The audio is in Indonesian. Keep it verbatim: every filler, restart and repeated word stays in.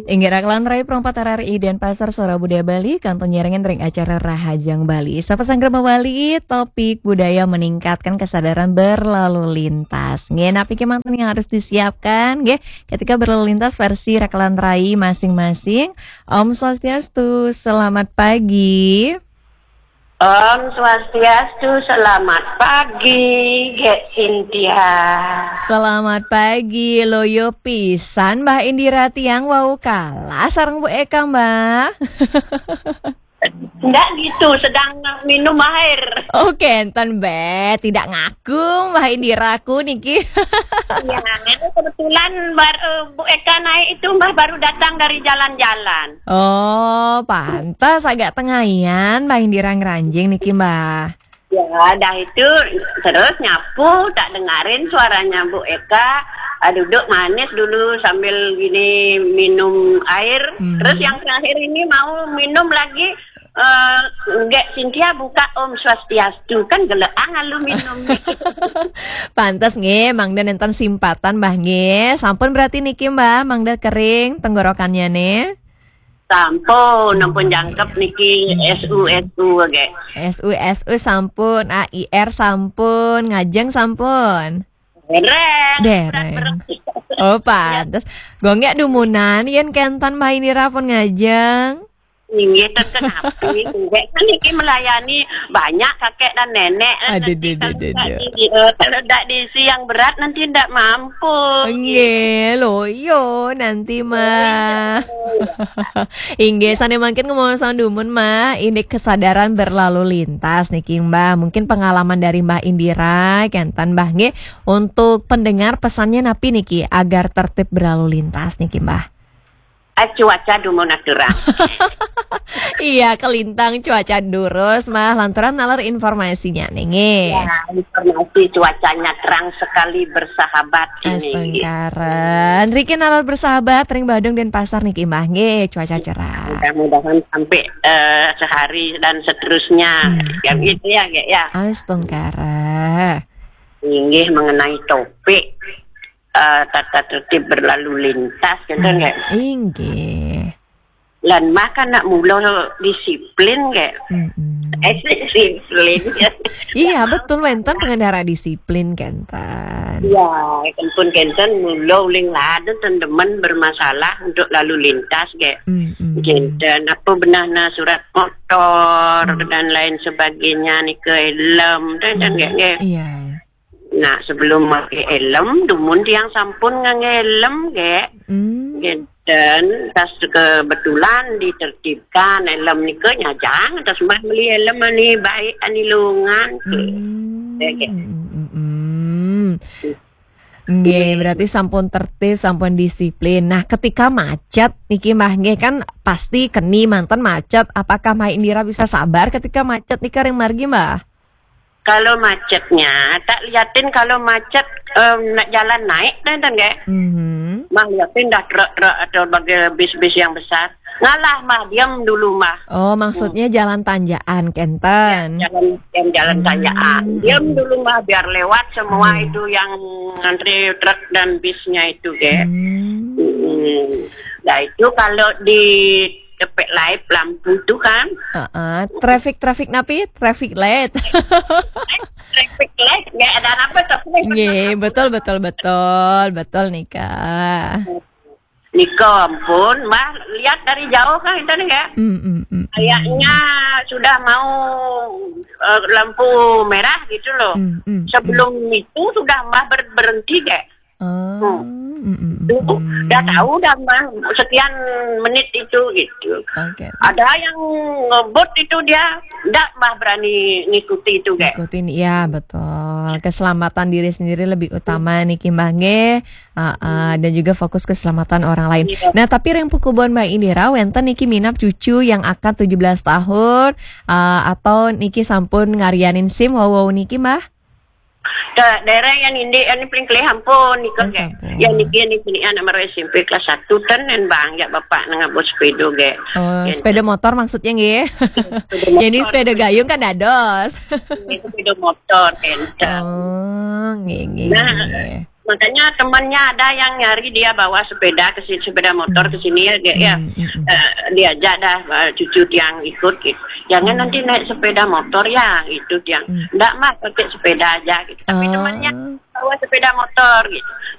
Inggerak Lantrai Perempat R R I dan Pasar Suara Budaya Bali, kantong nyerengan ring acara Rahajang Bali. Sapa Sanggrama Bali, topik budaya meningkatkan kesadaran berlalu lintas. Nge, napi kemantan yang harus disiapkan, nge, ketika berlalu lintas versi Raklantrai masing-masing. Om Swastiastu, selamat pagi. Om Swastiastu, selamat pagi, Gek Cynthia. Selamat pagi, loyo pisan Mbah Indira tiang wau kalah sareng Bu Eka, Mbah. Enggak gitu, sedang minum air. Oke, enten be, tidak ngaku Mbah Indiraku niki. Ya, kebetulan baru Bu Eka naik itu Mbah baru datang dari jalan-jalan. Oh, pantas agak tengayan Mbah Indira ngeranjing niki, Mbah. Ya, dah itu terus nyapu, tak dengarin suaranya Bu Eka. Ah, duduk manis dulu sambil gini minum air. Hmm. Terus yang terakhir ini mau minum lagi. Uh, Gek Cynthia buka Om Swastiastu, kan geleang lu minum. Pantas nge, Mangda nonton simpatan Mbah nge. Sampun berarti niki Mbah, Mangda kering tenggorokannya nih. Sampun, nampun jangkep niki S U S U ge. S U S U sampun, A I R sampun, ngajeng sampun. Dereng. Dereng. Oh pantas. Gonggak dumunan yen kentan Mbah Indira pun ngajeng. Ini kenapa nih? Kan ini melayani banyak kakek dan nenek. Aduh, aduh, aduh, aduh. Kalau tidak diisi yang berat nanti tidak mampu. Nggih, loyo nanti mah. Inggih, sane mungkin ngomong sama Dumun mah, ini kesadaran berlalu lintas niki Mbah. Mungkin pengalaman dari Mbah Indira, kentan Mbah nggih untuk pendengar pesannya napi niki agar tertib berlalu lintas niki Mbah. Cuaca dumun aturang. Iya, kelintang cuaca durus mah lantaran nalar informasinya nih. Ya, informasi cuacanya terang sekali bersahabat ini. Astengkaran. Riki nalar bersahabat ring Badung dan Pasar niki Mbah nggih, cuaca cerah. Mudah-mudahan sampai uh, sehari dan seterusnya. Hmm. Yang itu ya, ya. Astengkara. Ini mengenai topik Uh, tata tertib berlalu lintas gitu nggak? Hmm, inggih. Lan makan nak mula disiplin nggak? Mm-hmm. Eh disiplin. Iya betul, wenten pengendara disiplin kentan. Ya, pun kentan mula uling lada teman bermasalah untuk lalu lintas nggak? Mm-hmm. Kentan apa benarnya surat motor mm-hmm. dan lain sebagainya nih ke helm dan dan nggak? Iya. Nah sebelum pakai helm, dumun tiang sampun nggak helm ge, mm. dan tas kebetulan ditertibkan helm ni ke nyajang, tas mah beli helm ani baik ani lungan ke, mm. Nggih, berarti sampun tertib, sampun disiplin. Nah ketika macet niki Mbah nggih kan pasti keni mantan macet. Apakah Mbah Indira bisa sabar ketika macet nih kering margi Mbah? Kalau macetnya, tak liatin kalau macet um, nak jalan naik dan dan gak? Mm-hmm. Mah liatin dah truk-truk atau bagai bis-bis yang besar. Ngalah mah, diam dulu mah. Oh, maksudnya hmm. jalan tanjakan, Kenten. Ya, jalan yang jalan hmm. tanjakan. Diam dulu mah biar lewat semua hmm. itu yang ngantri truk dan bisnya itu, gak? Hmm. Hmm. Nah itu kalau di Cepet light lampu itu kan uh-uh. Traffic traffic napi traffic light. Traffic light nggak ada apa tapi nggih betul betul betul betul Nika. Nika ampun mah lihat dari jauh kan itu nggak mm, mm, mm, kayaknya mm. sudah mau uh, lampu merah gitu loh mm, mm, sebelum mm. itu sudah mah ber- berhenti gak? Oh. Hmm. Tuh, udah tahu dah mah sekian menit itu gitu. Okay. Ada yang ngebut itu dia enggak mah berani ngikuti itu kayak. Ngikutin ya betul. Keselamatan diri sendiri lebih utama niki Mbah nge uh, uh, dan juga fokus keselamatan orang lain. Iya. Nah, tapi ring pukubon Mbak Indira wenten niki minap cucu yang akan tujuh belas tahun uh, atau niki sampun ngarianin SIM wow niki Mbah? Da, daerah yang ini yang paling kelihatan pun ni kan yang ni ni ni anak mereka S M P kelas satu tan dan bang ya bapak nang buat sepeda ge. Oh, ya, sepeda motor maksudnya nggih. Ya ini sepeda gayung kan dados. Ini sepeda motor kan. Oh, nggih nggih. Nah, makanya temannya ada yang nyari dia bawa sepeda ke sini, sepeda motor ke sini ya dia ya uh, diajak dah uh, cucu yang ikut gitu. Jangan hmm. nanti naik sepeda motor ya itu yang. Hmm. Enggak mah pakai sepeda aja gitu. Tapi uh. temannya bawa sepeda motor gitu.